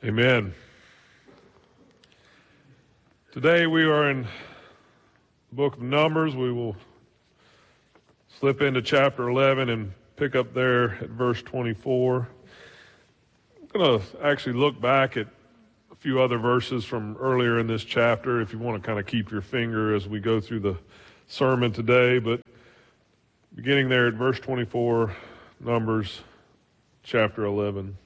Amen. Today we are in the book of Numbers. We will slip into chapter 11 and pick up there at verse 24. I'm going to actually look back at a few other verses from earlier in this chapter if you want to kind of keep your finger as we go through the sermon today. But beginning there at verse 24, Numbers chapter 11.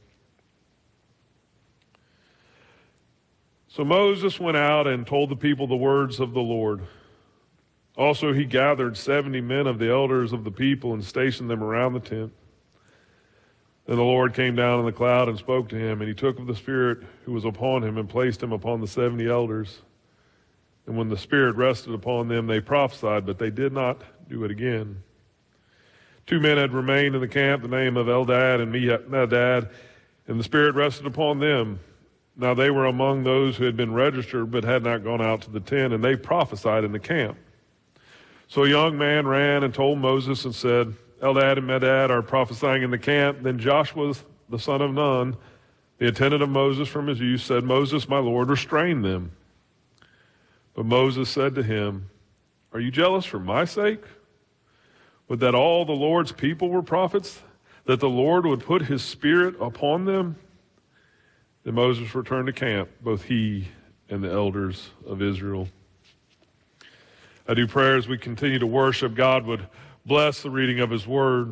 So Moses went out and told the people the words of the Lord. Also he gathered 70 men of the elders of the people and stationed them around the tent. Then the Lord came down in the cloud and spoke to him, and he took of the Spirit who was upon him and placed him upon the 70 elders. And when the Spirit rested upon them, they prophesied, but they did not do it again. 2 men had remained in the camp, the name of Eldad and Medad, and the Spirit rested upon them. Now they were among those who had been registered but had not gone out to the tent, and they prophesied in the camp. So a young man ran and told Moses and said, Eldad and Medad are prophesying in the camp. Then Joshua, the son of Nun, the attendant of Moses from his youth, said, Moses, my Lord, restrain them. But Moses said to him, Are you jealous for my sake? Would that all the Lord's people were prophets, that the Lord would put his Spirit upon them? Then Moses returned to camp, both he and the elders of Israel. I do pray as we continue to worship, God would bless the reading of his word.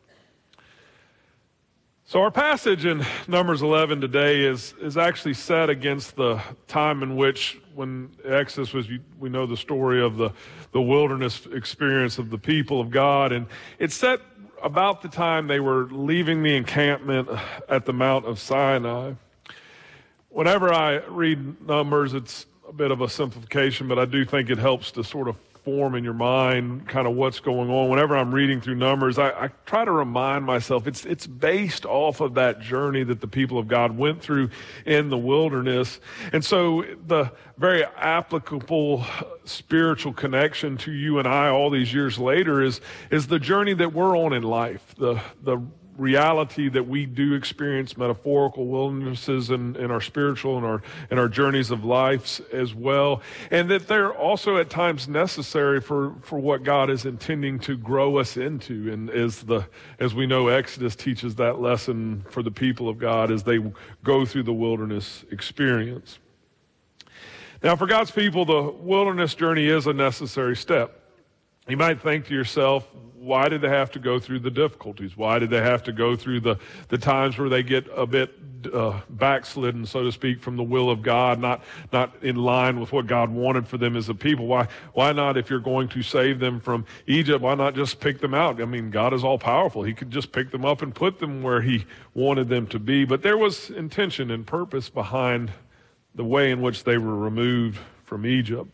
So our passage in Numbers 11 today is actually set against the time in which, when Exodus was, we know the story of the wilderness experience of the people of God, and it's set about the time they were leaving the encampment at the Mount of Sinai. Whenever I read Numbers, it's a bit of a simplification, but I do think it helps to sort of form in your mind kind of what's going on. Whenever I'm reading through Numbers, I try to remind myself it's based off of that journey that the people of God went through in the wilderness. And so the very applicable spiritual connection to you and I all these years later is the journey that we're on in life, the reality that we do experience metaphorical wildernesses in our spiritual and our journeys of life as well, and that they're also at times necessary for what God is intending to grow us into. And as we know, Exodus teaches that lesson for the people of God as they go through the wilderness experience. Now, for God's people, the wilderness journey is a necessary step. You might think to yourself, why did they have to go through the difficulties? Why did they have to go through the times where they get a bit backslidden, so to speak, from the will of God, not in line with what God wanted for them as a people? Why not, if you're going to save them from Egypt, why not just pick them out? I mean, God is all powerful. He could just pick them up and put them where he wanted them to be. But there was intention and purpose behind the way in which they were removed from Egypt.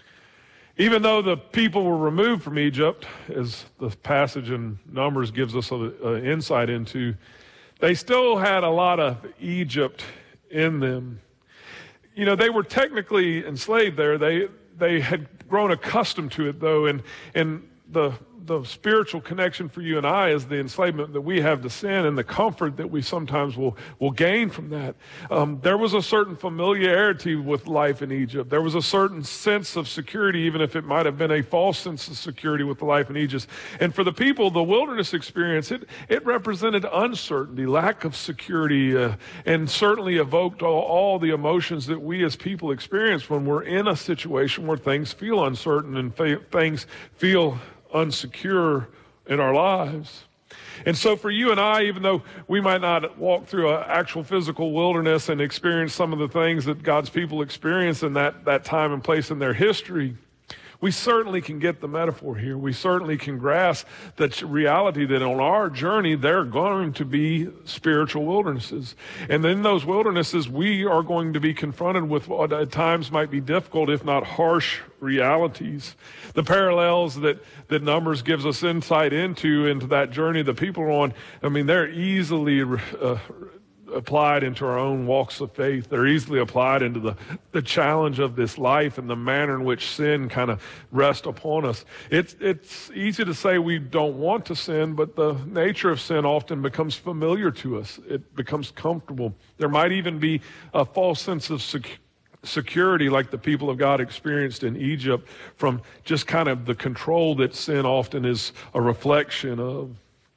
Even though the people were removed from Egypt, as the passage in Numbers gives us an insight into, they still had a lot of Egypt in them. You know, they were technically enslaved there. They had grown accustomed to it, though, and the spiritual connection for you and I is the enslavement that we have to sin and the comfort that we sometimes will gain from that. There was a certain familiarity with life in Egypt. There was a certain sense of security, even if it might have been a false sense of security with the life in Egypt. And for the people, the wilderness experience, it represented uncertainty, lack of security, and certainly evoked all the emotions that we as people experience when we're in a situation where things feel uncertain and things feel unsecure in our lives. And so for you and I, even though we might not walk through an actual physical wilderness and experience some of the things that God's people experience in that time and place in their history, we certainly can get the metaphor here. We certainly can grasp the reality that on our journey, there are going to be spiritual wildernesses. And in those wildernesses, we are going to be confronted with what at times might be difficult, if not harsh, realities. The parallels that Numbers gives us insight into that journey the people are on, I mean, they're easily applied into our own walks of faith. They're easily applied into the challenge of this life and the manner in which sin kind of rests upon us. It's easy to say we don't want to sin, but the nature of sin often becomes familiar to us. It becomes comfortable. There might even be a false sense of security like the people of God experienced in Egypt from just kind of the control that sin often is a reflection of.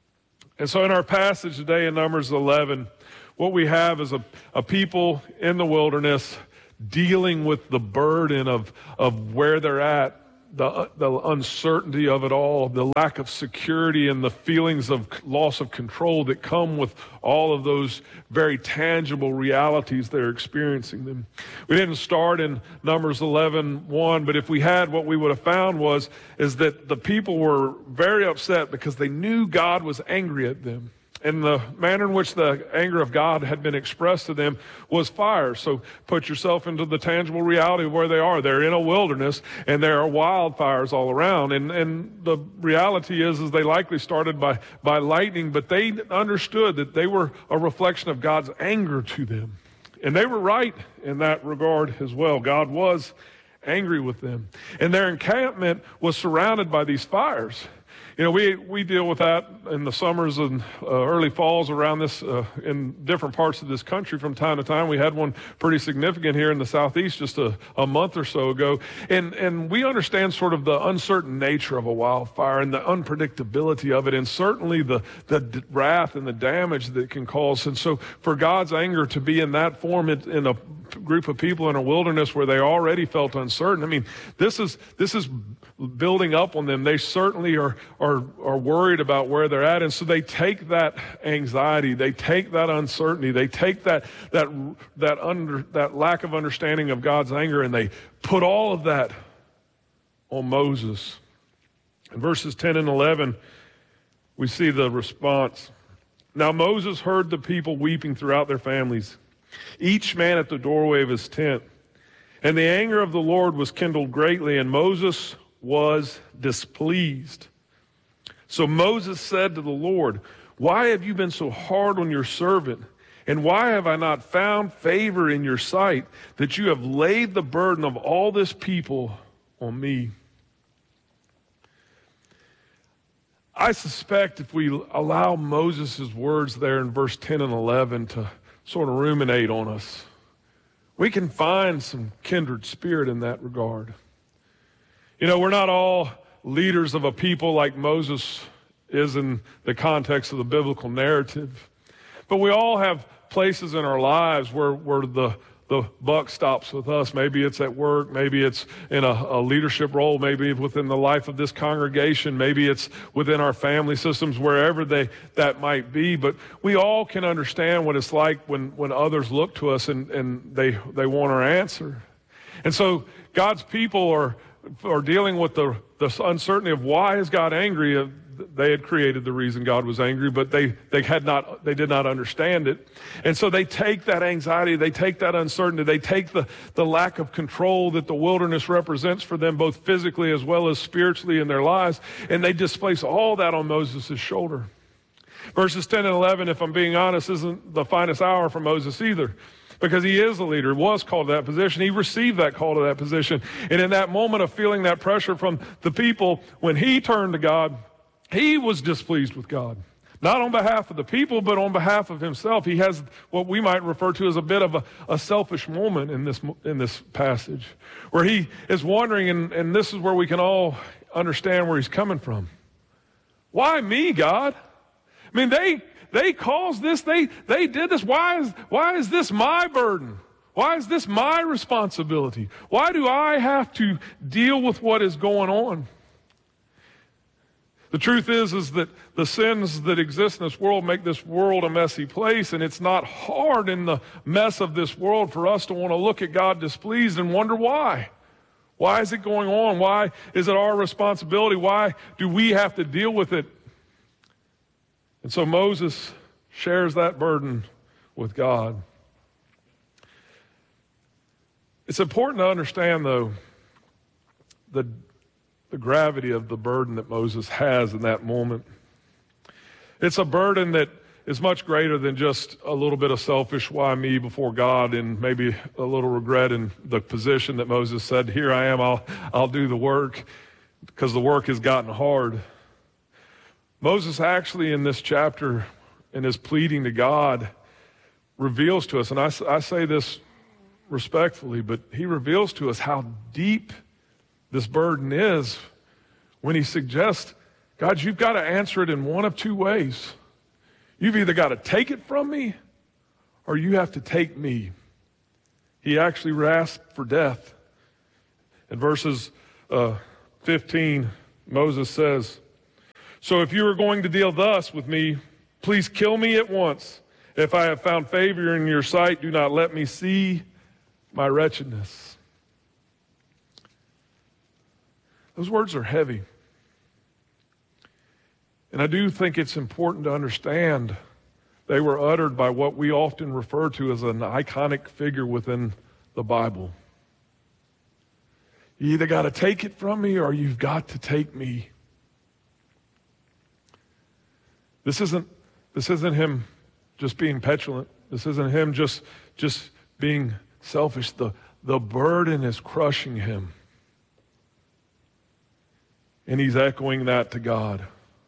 And so in our passage today in Numbers 11, what we have is a people in the wilderness dealing with the burden of where they're at, the uncertainty of it all, the lack of security and the feelings of loss of control that come with all of those very tangible realities they're experiencing them. We didn't start in Numbers 11:1, but if we had, what we would have found is that the people were very upset because they knew God was angry at them. And the manner in which the anger of God had been expressed to them was fire. So put yourself into the tangible reality of where they are. They're in a wilderness, and there are wildfires all around. And the reality is they likely started by lightning, but they understood that they were a reflection of God's anger to them. And they were right in that regard as well. God was angry with them. And their encampment was surrounded by these fires. You know, we deal with that in the summers and early falls around this in different parts of this country from time to time. We had one pretty significant here in the southeast just a month or so ago. And we understand sort of the uncertain nature of a wildfire and the unpredictability of it, and certainly the wrath and the damage that it can cause. And so for God's anger to be in that form in a group of people in a wilderness where they already felt uncertain, I mean, this is building up on them. They certainly are worried about where they're at, and so they take that anxiety, they take that uncertainty, they take that lack of understanding of God's anger, and they put all of that on Moses. In verses 10 and 11, we see the response. Now Moses heard the people weeping throughout their families, each man at the doorway of his tent. And the anger of the Lord was kindled greatly, and Moses was displeased. So Moses said to the Lord, "Why have you been so hard on your servant? And why have I not found favor in your sight that you have laid the burden of all this people on me?" I suspect if we allow Moses' words there in verse 10 and 11 to sort of ruminate on us, we can find some kindred spirit in that regard. You know, we're not all leaders of a people like Moses is in the context of the biblical narrative, but we all have places in our lives where the buck stops with us. Maybe it's at work, maybe it's in a leadership role, maybe within the life of this congregation, maybe it's within our family systems, wherever that might be. But we all can understand what it's like when others look to us and they want our answer. And so God's people are dealing with the uncertainty of why is God angry. They had created the reason God was angry, but they did not understand it. And so they take that anxiety, they take that uncertainty, they take the lack of control that the wilderness represents for them, both physically as well as spiritually in their lives, and they displace all that on Moses' shoulder. Verses 10 and 11, if I'm being honest, isn't the finest hour for Moses either, because he is a leader, was called to that position. He received that call to that position. And in that moment of feeling that pressure from the people, when he turned to God, he was displeased with God. Not on behalf of the people, but on behalf of himself. He has what we might refer to as a bit of a selfish moment in this passage, where he is wondering, and this is where we can all understand where he's coming from. Why me, God? I mean, they caused this, they did this. Why is this my burden? Why is this my responsibility? Why do I have to deal with what is going on? The truth is that the sins that exist in this world make this world a messy place, and it's not hard in the mess of this world for us to want to look at God displeased and wonder why. Why is it going on? Why is it our responsibility? Why do we have to deal with it? And so Moses shares that burden with God. It's important to understand, though, the gravity of the burden that Moses has in that moment. It's a burden that is much greater than just a little bit of selfish why me before God and maybe a little regret in the position that Moses said, here I am, I'll do the work, because the work has gotten hard. Moses actually in this chapter, in his pleading to God, reveals to us, and I say this respectfully, but he reveals to us how deep this burden is when he suggests, God, you've got to answer it in one of two ways. You've either got to take it from me or you have to take me. He actually asked for death. In verses 15, Moses says, so if you are going to deal thus with me, please kill me at once. If I have found favor in your sight, do not let me see my wretchedness. Those words are heavy. And I do think it's important to understand they were uttered by what we often refer to as an iconic figure within the Bible. You either got to take it from me or you've got to take me. This isn't him just being petulant. This isn't him just being selfish. The burden is crushing him. And he's echoing that to God.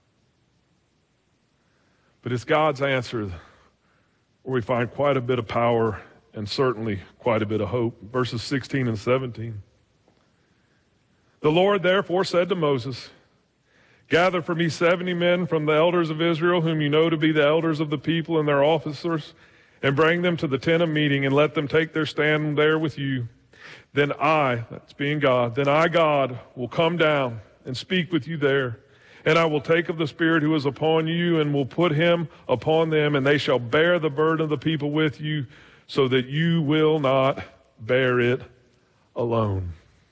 But it's God's answer where we find quite a bit of power and certainly quite a bit of hope. Verses 16 and 17. The Lord therefore said to Moses, gather for me 70 men from the elders of Israel, whom you know to be the elders of the people and their officers, and bring them to the tent of meeting, and let them take their stand there with you. Then I, that's being God, then I, God, will come down and speak with you there. And I will take of the Spirit who is upon you and will put him upon them, and they shall bear the burden of the people with you, so that you will not bear it alone.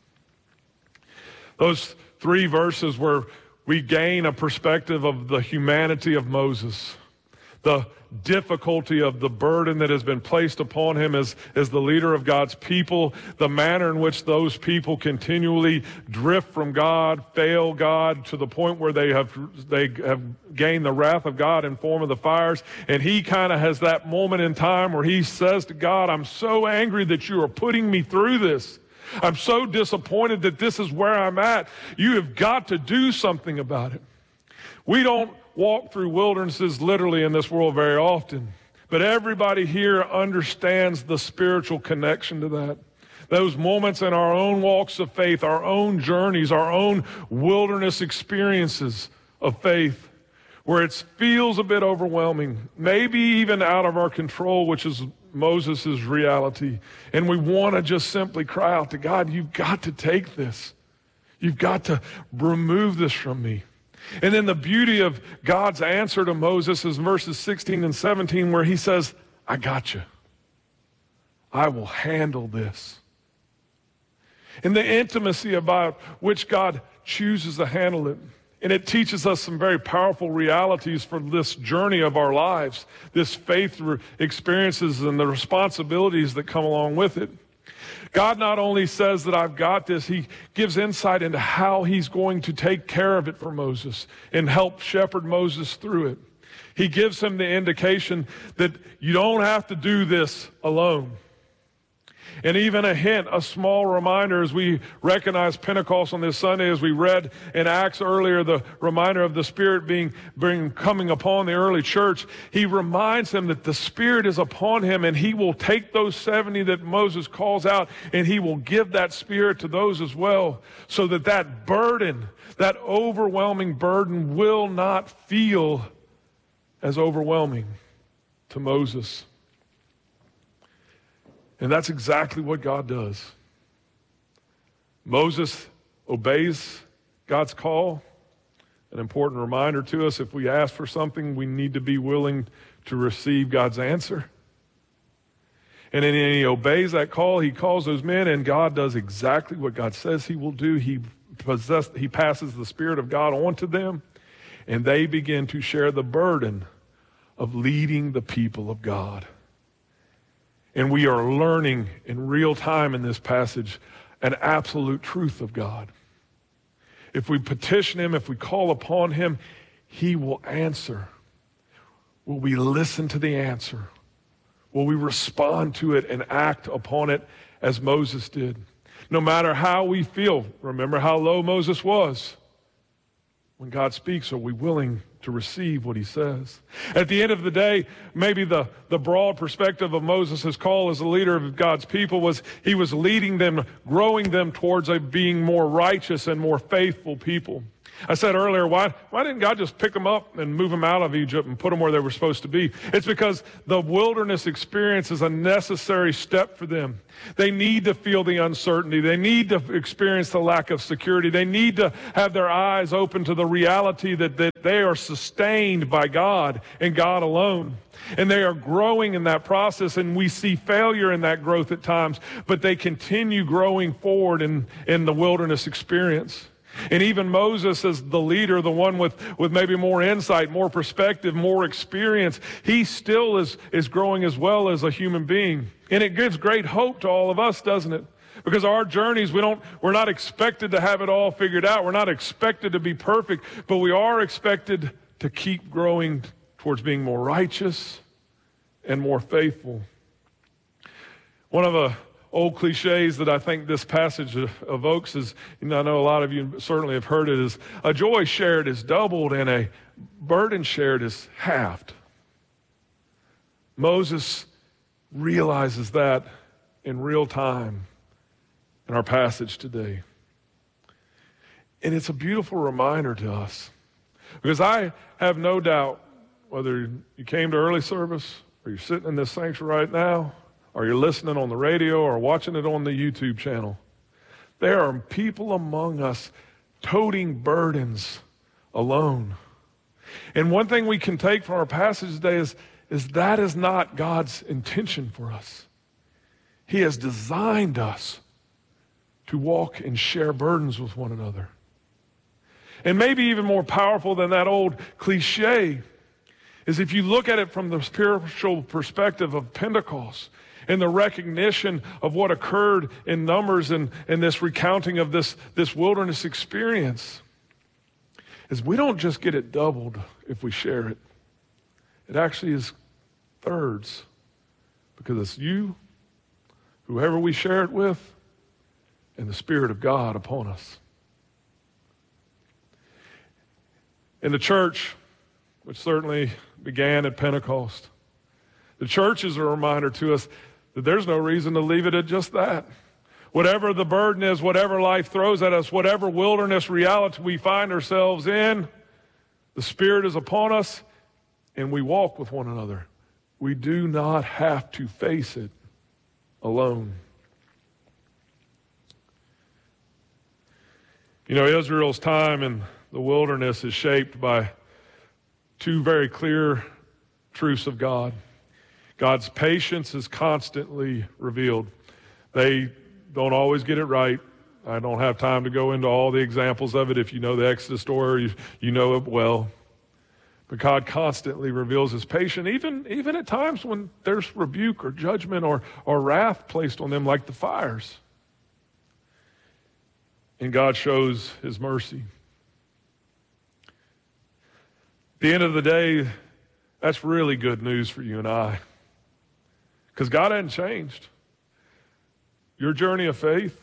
Those three verses where we gain a perspective of the humanity of Moses, the difficulty of the burden that has been placed upon him as the leader of God's people, the manner in which those people continually drift from God, fail God to the point where they have gained the wrath of God in form of the fires. And he kind of has that moment in time where he says to God, I'm so angry that you are putting me through this. I'm so disappointed that this is where I'm at. You have got to do something about it. We don't walk through wildernesses literally in this world very often, but everybody here understands the spiritual connection to that. Those moments in our own walks of faith, our own journeys, our own wilderness experiences of faith, where it feels a bit overwhelming, maybe even out of our control, which is Moses' reality. And we want to just simply cry out to God, you've got to take this. You've got to remove this from me. And then the beauty of God's answer to Moses is verses 16 and 17, where he says, I got you. I will handle this. And the intimacy about which God chooses to handle it. And it teaches us some very powerful realities for this journey of our lives, this faith experiences and the responsibilities that come along with it. God not only says that I've got this, he gives insight into how he's going to take care of it for Moses and help shepherd Moses through it. He gives him the indication that you don't have to do this alone. And even a hint, a small reminder as we recognize Pentecost on this Sunday, as we read in Acts earlier, the reminder of the Spirit coming upon the early church. He reminds them that the Spirit is upon him, and he will take those 70 that Moses calls out, and he will give that Spirit to those as well, so that that burden, that overwhelming burden, will not feel as overwhelming to Moses. And that's exactly what God does. Moses obeys God's call. An important reminder to us, if we ask for something, we need to be willing to receive God's answer. And then he obeys that call. He calls those men, and God does exactly what God says he will do. He passes the Spirit of God onto them, and they begin to share the burden of leading the people of God. And we are learning in real time in this passage an absolute truth of God. If we petition him, if we call upon him, he will answer. Will we listen to the answer? Will we respond to it and act upon it as Moses did? No matter how we feel, remember how low Moses was. When God speaks, are we willing to receive what he says? At the end of the day, maybe the broad perspective of Moses' call as a leader of God's people was he was leading them, growing them towards being more righteous and more faithful people. I said earlier, why didn't God just pick them up and move them out of Egypt and put them where they were supposed to be? It's because the wilderness experience is a necessary step for them. They need to feel the uncertainty. They need to experience the lack of security. They need to have their eyes open to the reality that they are sustained by God and God alone. And they are growing in that process, and we see failure in that growth at times, but they continue growing forward in the wilderness experience. And even Moses, as the leader, the one with maybe more insight, more perspective, more experience, he still is growing as well as a human being. And it gives great hope to all of us, doesn't it? Because our journeys, we're not expected to have it all figured out. We're not expected to be perfect, but we are expected to keep growing towards being more righteous and more faithful. One of the old cliches that I think this passage evokes is, I know a lot of you certainly have heard it, is a joy shared is doubled and a burden shared is halved. Moses realizes that in real time in our passage today. And it's a beautiful reminder to us, because I have no doubt, whether you came to early service or you're sitting in this sanctuary right now, or you're listening on the radio or watching it on the YouTube channel, there are people among us toting burdens alone. And one thing we can take from our passage today is that is not God's intention for us. He has designed us to walk and share burdens with one another. And maybe even more powerful than that old cliche is if you look at it from the spiritual perspective of Pentecost, and the recognition of what occurred in Numbers and this recounting of this wilderness experience, is we don't just get it doubled if we share it. It actually is thirds, because it's you, whoever we share it with, and the Spirit of God upon us. In the church, which certainly began at Pentecost, the church is a reminder to us that there's no reason to leave it at just that. Whatever the burden is, whatever life throws at us, whatever wilderness reality we find ourselves in, the Spirit is upon us and we walk with one another. We do not have to face it alone. You know, Israel's time in the wilderness is shaped by two very clear truths of God. God's patience is constantly revealed. They don't always get it right. I don't have time to go into all the examples of it. If you know the Exodus story, you know it well. But God constantly reveals his patience, even at times when there's rebuke or judgment or wrath placed on them, like the fires. And God shows his mercy. At the end of the day, that's really good news for you and I, because God hasn't changed. Your journey of faith,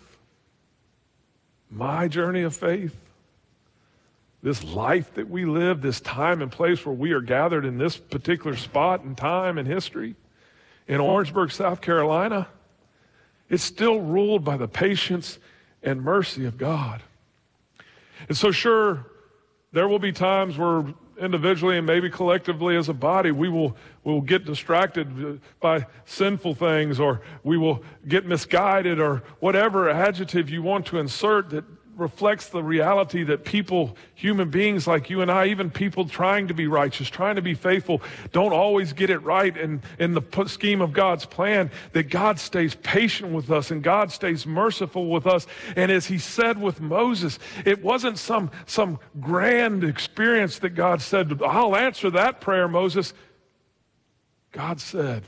my journey of faith, this life that we live, this time and place where we are gathered in this particular spot and time in history in Orangeburg, South Carolina, it's still ruled by the patience and mercy of God. And so sure, there will be times where individually and maybe collectively as a body, we'll get distracted by sinful things, or we will get misguided, or whatever adjective you want to insert that reflects the reality that people, human beings like you and I, even people trying to be righteous, trying to be faithful, don't always get it right in the scheme of God's plan, that God stays patient with us and God stays merciful with us. And as he said with Moses, it wasn't some grand experience that God said, I'll answer that prayer, Moses. God said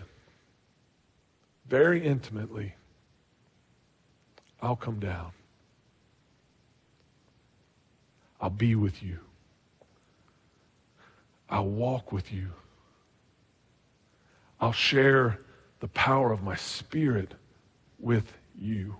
very intimately, I'll come down. I'll be with you. I'll walk with you. I'll share the power of my Spirit with you.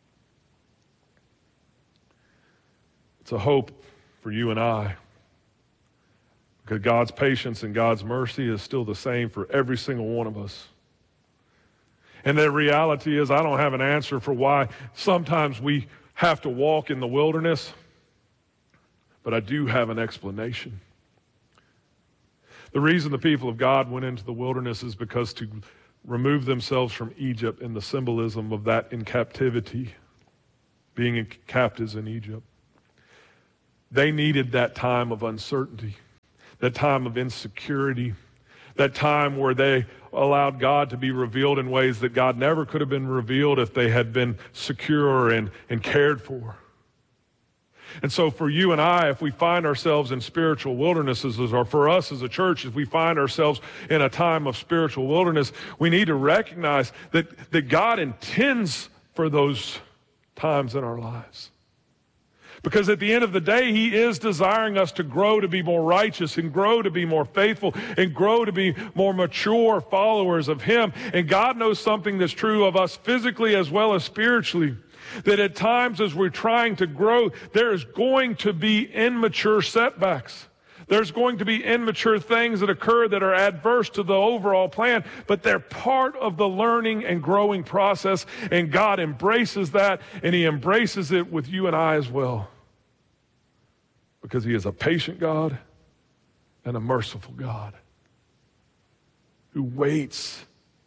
It's a hope for you and I, because God's patience and God's mercy is still the same for every single one of us. And the reality is, I don't have an answer for why sometimes we have to walk in the wilderness, but I do have an explanation. The reason the people of God went into the wilderness is because to remove themselves from Egypt, and the symbolism of that in captivity, being captives in Egypt. They needed that time of uncertainty, that time of insecurity, that time where they allowed God to be revealed in ways that God never could have been revealed if they had been secure and cared for. And so for you and I, if we find ourselves in spiritual wildernesses, or for us as a church, if we find ourselves in a time of spiritual wilderness, we need to recognize that God intends for those times in our lives. Because at the end of the day, He is desiring us to grow to be more righteous and grow to be more faithful and grow to be more mature followers of Him. And God knows something that's true of us physically as well as spiritually. That at times as we're trying to grow, there is going to be immature setbacks. There's going to be immature things that occur that are adverse to the overall plan, but they're part of the learning and growing process, and God embraces that, and He embraces it with you and I as well. Because He is a patient God and a merciful God who waits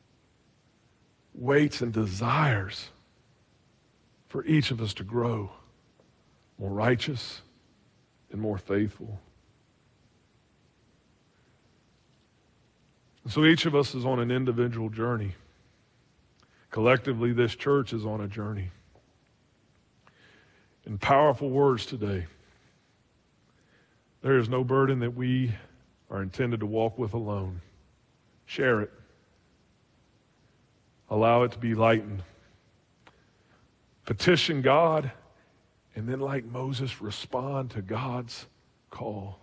and desires for each of us to grow more righteous and more faithful. And so each of us is on an individual journey. Collectively, this church is on a journey. In powerful words today, there is no burden that we are intended to walk with alone. Share it. Allow it to be lightened. Petition God, and then like Moses, respond to God's call.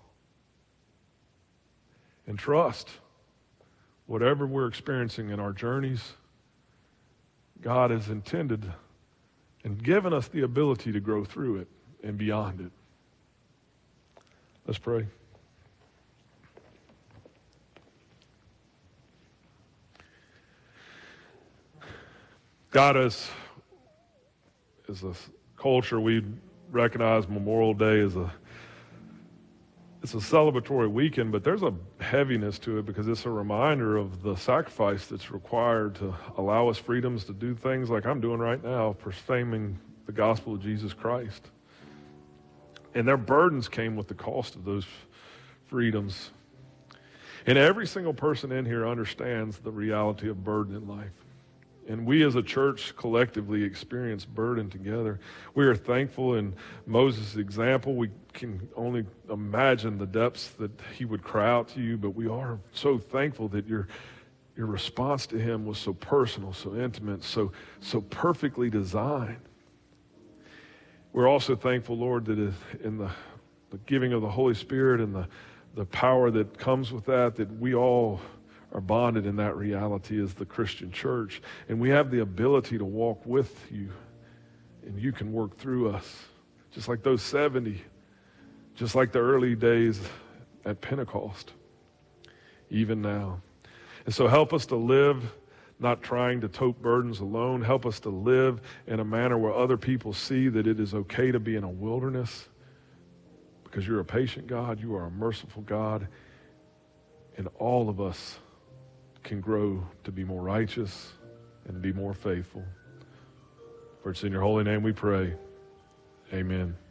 And trust whatever we're experiencing in our journeys, God has intended and given us the ability to grow through it and beyond it. Let's pray. God, as a culture, we recognize Memorial Day as it's a celebratory weekend, but there's a heaviness to it because it's a reminder of the sacrifice that's required to allow us freedoms to do things like I'm doing right now, proclaiming the gospel of Jesus Christ. And their burdens came with the cost of those freedoms. And every single person in here understands the reality of burden in life. And we as a church collectively experience burden together. We are thankful in Moses' example. We can only imagine the depths that he would cry out to you, but we are so thankful that your response to him was so personal, so intimate, so perfectly designed. We're also thankful, Lord, that in the giving of the Holy Spirit and the power that comes with that we all are bonded in that reality as the Christian church. And we have the ability to walk with you, and you can work through us. Just like those 70, just like the early days at Pentecost, even now. And so help us to live not trying to tote burdens alone. Help us to live in a manner where other people see that it is okay to be in a wilderness because you're a patient God, you are a merciful God, and all of us can grow to be more righteous and be more faithful. For it's in your holy name we pray. Amen.